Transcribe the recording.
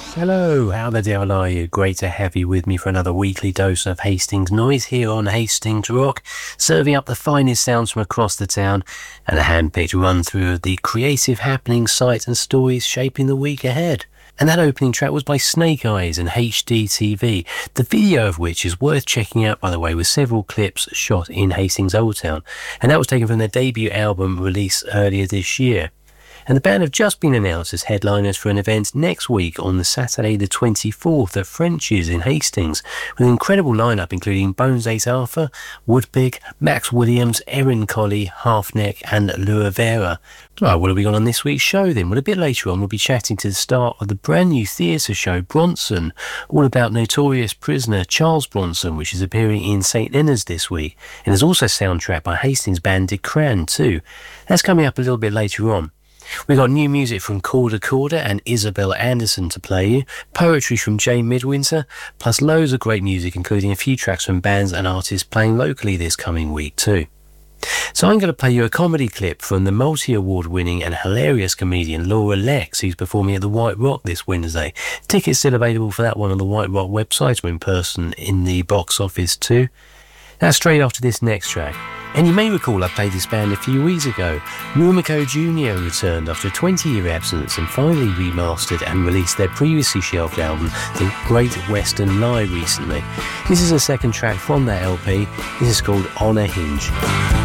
Hello, how the devil are you? Great to have you with me for another weekly dose of Hastings noise here on Hastings Rock, serving up the finest sounds from across the town and a hand-picked run-through of the creative happenings, sights and stories shaping the week ahead. And that opening track was by Snake Eyes and HDTV, the video of which is worth checking out, by the way, with several clips shot in Hastings Old Town. And that was taken from their debut album released earlier this year. And the band have just been announced as headliners for an event next week on the Saturday the 24th at French's in Hastings, with an incredible lineup including Bones 8 Alpha, Woodpig, Max Williams, Erin Colley, Halfneck and Lua Vera. Right, what have we got on this week's show then? Well, a bit later on we'll be chatting to the star of the brand new theatre show Bronson, all about notorious prisoner Charles Bronson, which is appearing in St Leonard's this week, and there's also a soundtrack by Hastings band Decran too. That's coming up a little bit later on. We've got new music from Corda Corda and Isabel Anderson to play you, poetry from Jay Midwinter, plus loads of great music, including a few tracks from bands and artists playing locally this coming week too. So I'm going to play you a comedy clip from the multi-award winning and hilarious comedian Laura Lex, who's performing at the White Rock this Wednesday. Tickets still available for that one on the White Rock website or in person in the box office too. Now straight after this next track. And you may recall I played this band a few weeks ago. Rumiko Jr. returned after a 20-year absence and finally remastered and released their previously shelved album, The Great Western Lie, recently. This is a second track from that LP. This is called On a Hinge.